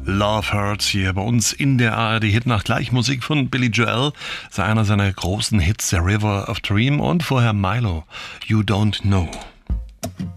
Love Hurts hier bei uns in der ARD Hitnacht. Gleich Musik von Billy Joel, das ist einer seiner großen Hits, der River of Dream, und vorher Milo, You Don't Know.